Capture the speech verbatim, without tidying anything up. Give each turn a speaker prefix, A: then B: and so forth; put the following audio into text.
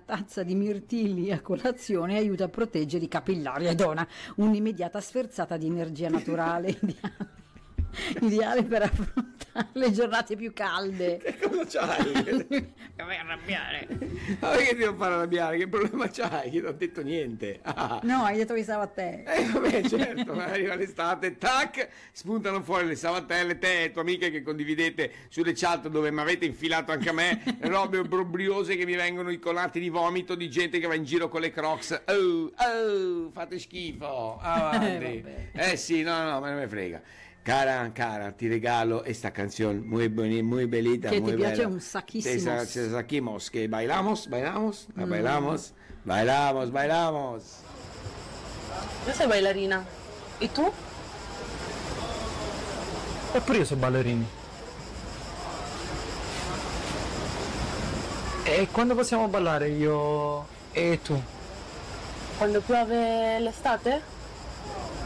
A: tazza di mirtilli a colazione aiuta a proteggere i capillari e dona un'immediata sferzata di energia naturale, ideale, ideale per affrontare le giornate più calde.
B: Che cosa c'hai?
A: Mi vai a arrabbiare.
B: Ma perché ti devo fare arrabbiare? Che problema c'hai? Che non ho detto niente. Ah.
A: No, hai detto che stavo a te.
B: Eh vabbè, certo, arriva l'estate, tac, spuntano fuori le savatelle, te e tua amica che condividete sulle chat dove mi avete infilato anche a me, robe obbrobriose che mi vengono i colati di vomito di gente che va in giro con le Crocs. Oh, oh, fate schifo. Avanti. Eh sì, no, no, me ne me frega. Cara, cara, ti regalo esta canción muy bonita, muy belita,
A: che
B: muy
A: ti piace
B: bella.
A: un saquísimos.
B: Te, sa- saquimos, que bailamos, bailamos, la bailamos, bailamos, bailamos.
C: Io sei ballerina. E tu?
D: Eppure io sono ballerini. E quando possiamo ballare io e tu?
C: Quando piove l'estate?